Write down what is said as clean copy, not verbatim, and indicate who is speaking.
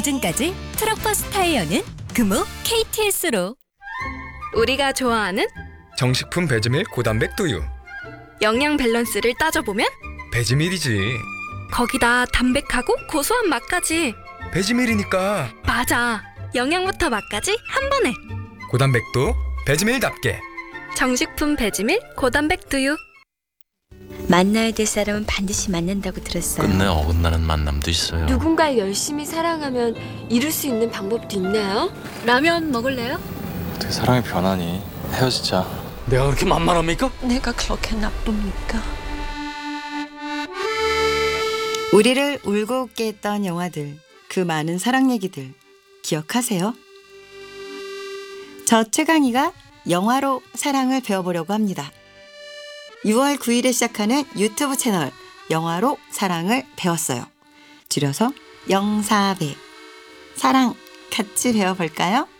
Speaker 1: 보증까지 트럭버스 타이어는 금호 KTS로.
Speaker 2: 우리가 좋아하는
Speaker 3: 정식품 배지밀 고단백 두유.
Speaker 2: 영양 밸런스를 따져보면
Speaker 3: 배지밀이지.
Speaker 2: 거기다 담백하고 고소한 맛까지.
Speaker 3: 배지밀이니까
Speaker 2: 맞아. 영양부터 맛까지 한 번에.
Speaker 3: 고단백도 배지밀답게.
Speaker 2: 정식품 배지밀 고단백 두유.
Speaker 4: 만나야 될 사람은 반드시 만난다고 들었어요.
Speaker 5: 끝내 어긋나는 만남도 있어요.
Speaker 6: 누군가를 열심히 사랑하면 이룰 수 있는 방법도 있나요?
Speaker 2: 라면 먹을래요?
Speaker 7: 어떻게 사랑이 변하니? 헤어지자.
Speaker 8: 내가 그렇게 만만합니까?
Speaker 4: 내가 그렇게 나쁩니까?
Speaker 9: 우리를 울고 웃게 했던 영화들, 그 많은 사랑 얘기들 기억하세요? 저 최강희가 영화로 사랑을 배워보려고 합니다. 6월 9일에 시작하는 유튜브 채널 영화로 사랑을 배웠어요. 줄여서 영사배. 사랑 같이 배워볼까요?